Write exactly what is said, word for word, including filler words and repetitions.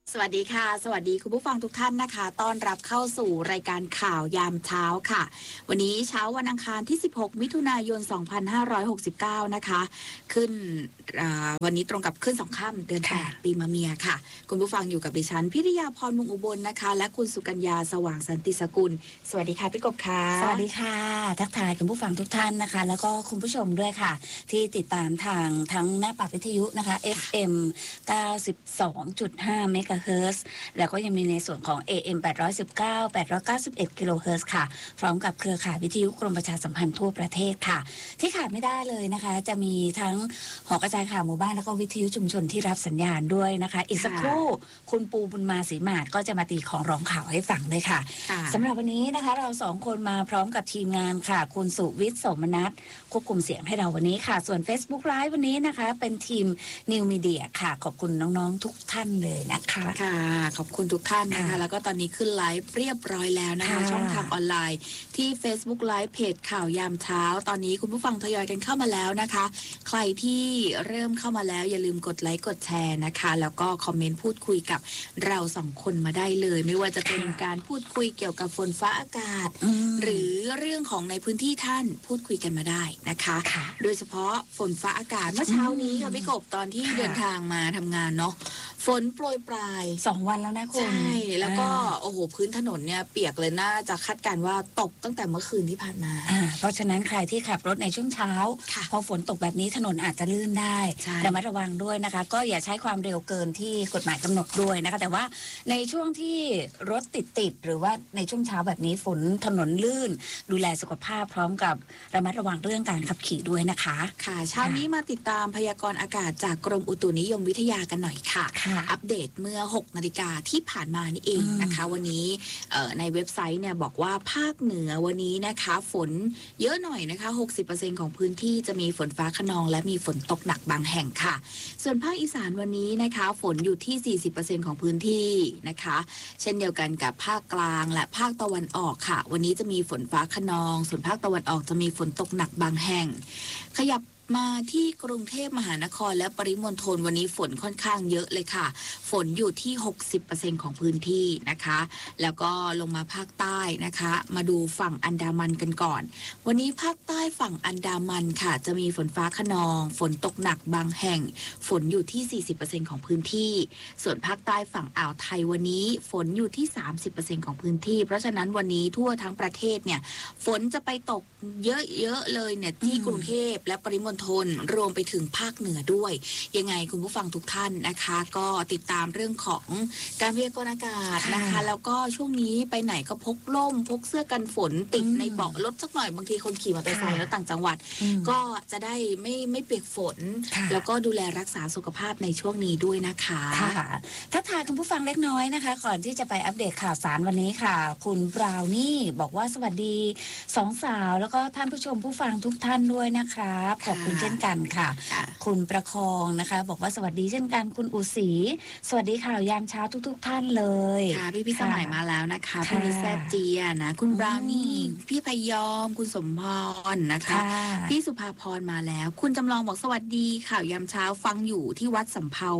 สวัสดีค่ะสวัสดีคุณผู้ฟังทุกท่านนะคะต้อนรับเข้าสู่รายการข่าวยามเช้าค่ะวันนี้เช้าวันอังคารที่สิบหกมิถุนายนสองพันห้าร้อยหกสิบเก้านะคะขึ้นวันนี้ตรงกับขึ้นสองค่ำเดือนแปดปีมะเมียค่ะคุณผู้ฟังอยู่กับดิฉันพิริยาพรมุงอุบลนะคะและคุณสุกัญญาสว่างสันติสกุลสวัสดีค่ะพี่กบค่ะสวัสดีค่ะทักทายคุณผู้ฟังทุกท่านนะคะแล้วก็คุณผู้ชมด้วยค่ะที่ติดตามทางทั้งหน้าปัดวิทยุนะคะ เอฟ เอ็ม เก้าสิบสองจุดห้า เมกะเฮิรตซ์แล้วก็ยังมีในส่วนของ เอ เอ็ม แปดร้อยสิบเก้า แปดร้อยเก้าสิบเอ็ด กิโลเฮิรตซ์ค่ะพร้อมกับเครือข่ายวิทยุกรมประชาสัมพันธ์ทั่วประเทศค่ะที่ขาดไม่ได้เลยนะคะจะมีทั้งหอกระจายข่าวหมู่บ้านแล้วก็วิทยุชุมชนที่รับสัญญาณด้วยนะคะอีกสักครู่คุณปูบุญมาศรีมาศก็จะมาตีของร้องข่าวให้ฟังเลยค่ะสำหรับวันนี้นะคะเราสองคนมาพร้อมกับทีมงานค่ะคุณสุวิทย์โสมนัสควบคุมเสียงให้เราวันนี้ค่ะส่วน Facebook Live วันนี้นะคะเป็นทีม New Media ค่ะขอบคุณน้องๆทุกท่านเลยนะคะค่ะขอบคุณทุกท่านนะคะแล้วก็ตอนนี้ขึ้นไลฟ์เรียบร้อยแล้วนะคะช่องทางออนไลน์ที่ Facebook Live เพจข่าวยามเช้าตอนนี้คุณผู้ฟังทยอยกันเข้ามาแล้วนะคะใครที่เริ่มเข้ามาแล้วอย่าลืมกดไลค์กดแชร์นะคะแล้วก็คอมเมนต์พูดคุยกับเราสองคนมาได้เลยไม่ว่าจะเป็นการพูดคุยเกี่ยวกับฝนฟ้าอากาศหรือเรื่องของในพื้นที่ท่านพูดคุยกันมาได้นะคะโดยเฉพาะฝนฟ้าอากาศเมื่อเช้านี้ค่ะพี่กบตอนที่เดินทางมาทำงานเนาะฝนโปรยปลายสองวันแล้วนะคุณใช่แล้วก็โอ้โหพื้นถนนเนี่ยเปียกเลยน่าจะคาดการณ์ว่าตกตั้งแต่เมื่อคืนที่ผ่านมาเพราะฉะนั้นใครที่ขับรถในช่วงเช้าพอฝนตกแบบนี้ถนนอาจจะลื่นได้ระมัดระวังด้วยนะคะก็อย่าใช้ความเร็วเกินที่กฎหมายกำหนดด้วยนะคะแต่ว่าในช่วงที่รถติดติดหรือว่าในช่วงเช้าแบบนี้ฝนถนนลื่นดูแลสุขภาพพร้อมกับระมัดระวังเรื่องการขับขี่ด้วยนะคะค่ะเช้านี้มาติดตามพยากรณ์อากาศจากกรมอุตุนิยมวิทยากันหน่อยค่ะอัปเดตเมื่อหกนาฬิกาที่ผ่านมานี่เองนะคะวันนี้ในเว็บไซต์เนี่ยบอกว่าภาคเหนือวันนี้นะคะฝนเยอะหน่อยนะคะ หกสิบเปอร์เซ็นต์ ของพื้นที่จะมีฝนฟ้าคะนองและมีฝนตกหนักบางแห่งค่ะส่วนภาคอีสานวันนี้นะคะฝนอยู่ที่ สี่สิบเปอร์เซ็นต์ ของพื้นที่นะคะเช่นเดียวกันกับภาคกลางและภาคตะวันออกค่ะวันนี้จะมีฝนฟ้าคะนองส่วนภาคตะวันออกจะมีฝนตกหนักบางแห่งขยับมาที่กรุงเทพมหานครและปริมณฑลวันนี้ฝนค่อนข้างเยอะเลยค่ะฝนอยู่ที่ หกสิบเปอร์เซ็นต์ ของพื้นที่นะคะแล้วก็ลงมาภาคใต้นะคะมาดูฝั่งอันดามันกันก่อนวันนี้ภาคใต้ฝั่งอันดามันค่ะจะมีฝนฟ้าคะนองฝนตกหนักบางแห่งฝนอยู่ที่ สี่สิบเปอร์เซ็นต์ ของพื้นที่ส่วนภาคใต้ฝั่งอ่าวไทยวันนี้ฝนอยู่ที่ สามสิบเปอร์เซ็นต์ ของพื้นที่เพราะฉะนั้นวันนี้ทั่วทั้งประเทศเนี่ยฝนจะไปตกเยอะๆเลยเนี่ยที่กรุงเทพและปริมณฑลรวมไปถึงภาคเหนือด้วยยังไงคุณผู้ฟังทุกท่านนะคะก็ติดตามเรื่องของการพยากรณ์อากาศนะคะแล้วก็ช่วงนี้ไปไหนก็พกร่มพกเสื้อกันฝนติดในเบาะรถสักหน่อยบางทีคนขี่มอเตอร์ไซค์แล้วต่างจังหวัดก็จะได้ไม่ไม่เปียกฝนแล้วก็ดูแลรักษาสุขภาพในช่วงนี้ด้วยนะคะค่ะทักทายคุณผู้ฟังเล็กน้อยนะคะก่อนที่จะไปอัปเดตข่าวสารวันนี้ค่ะคุณบราวนี่บอกว่าสวัสดีสองสาวแล้วก็ท่านผู้ชมผู้ฟังทุกท่านด้วยนะครับขอบคุณเช่นกันค่ะคุณประคองนะคะบอกว่าสวัสดีเช่นกันคุณอุศรีสวัสดีข่าวยามเช้าทุกๆท่านเลยค่ะพี่พี่สมัยมาแล้วนะคะพี่นิแซบเจียนะคุณบราวนี่พี่พยอมคุณสมพรนะคะพี่สุภาพรมาแล้วคุณจำลองบอกสวัสดีข่าวยามเช้าฟังอยู่ที่วัดสำเภา